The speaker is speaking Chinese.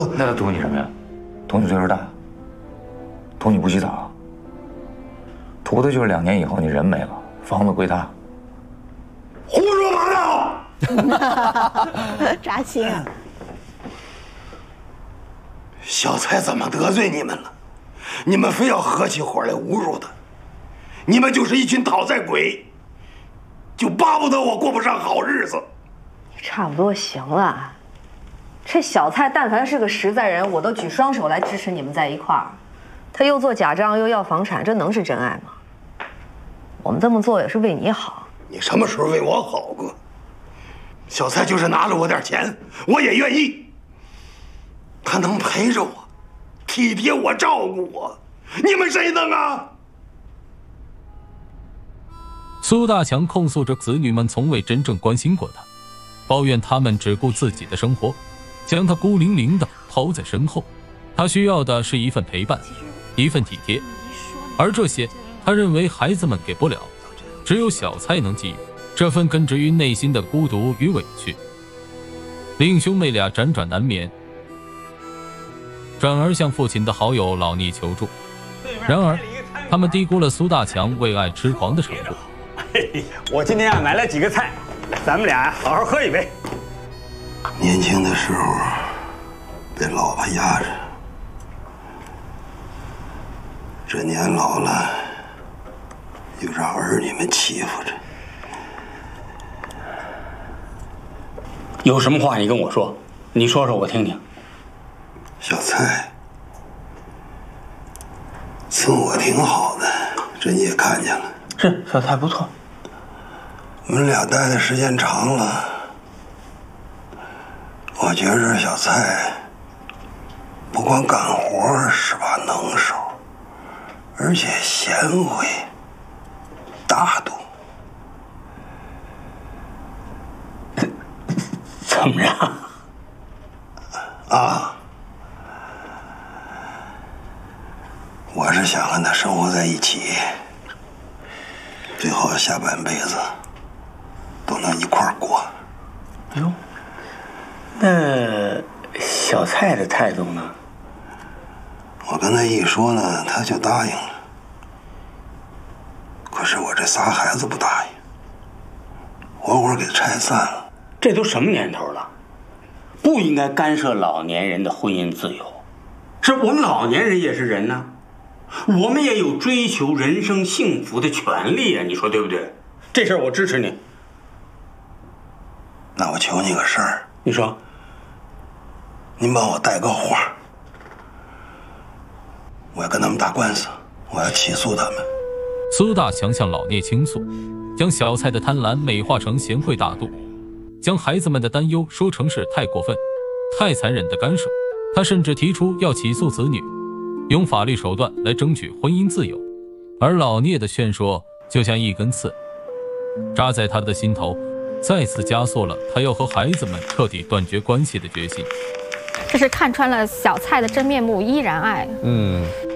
那他图你什么呀？图你岁数大，图你不洗澡，图的就是2年以后你人没了，房子归他。 胡说八道！ 扎心啊！ 小蔡怎么得罪你们了？你们非要合起伙来侮辱他，你们就是一群讨债鬼，就巴不得我过不上好日子。 差不多行了。这小蔡但凡是个实在人，我都举双手来支持你们在一块儿。他又做假账又要房产，这能是真爱吗？我们这么做也是为你好。 你什么时候为我好过？小蔡就是拿了我点钱，我也愿意。他能陪着我，体贴我，照顾我，你们谁能啊？ 苏大强控诉着子女们从未真正关心过他，抱怨他们只顾自己的生活，将他孤零零地抛在身后。他需要的是一份陪伴，一份体贴，而这些他认为孩子们给不了，只有小蔡能给予这份根植于内心的孤独与委屈，令兄妹俩辗转难眠，转而向父亲的好友老聂求助。然而他们低估了苏大强为爱痴狂的程度。 我今天买了几个菜，咱们俩好好喝一杯。 年轻的时候被老婆压着，这年老了又让儿女们欺负着。 有什么话你跟我说，你说说我听听。 小蔡伺我挺好的，这你也看见了。 是，小蔡不错。 我们俩待的时间长了，我觉着小蔡不光干活是把能手，而且贤惠大度。 怎么样？ 啊，我是想和他生活在一起，最好下半辈子都能一块儿过。 哎呦，那小蔡的态度呢？ 我跟他一说呢，他就答应了。可是我这仨孩子不答应，活活给拆散了。 这都什么年头了，不应该干涉老年人的婚姻自由。是我们老年人也是人呢，我们也有追求人生幸福的权利啊，你说对不对？这事儿我支持你。 那我求你个事儿， 你说， 您帮我带个话，我要跟他们打官司，我要起诉他们。 苏大强向老聂倾诉，将小蔡的贪婪美化成贤惠大度，将孩子们的担忧说成是太过分、太残忍的干涉。他甚至提出要起诉子女，用法律手段来争取婚姻自由。而老聂的劝说就像一根刺，扎在他的心头，再次加速了他要和孩子们彻底断绝关系的决心。 这是看穿了小蔡的真面目，依然爱。